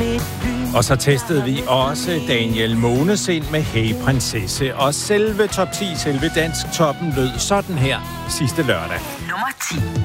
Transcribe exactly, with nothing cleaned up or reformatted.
Og så testede vi også Daniel Månesind med Hey Prinsesse. Og selve top ti, selve dansk toppen lød sådan her sidste lørdag. Nummer ti.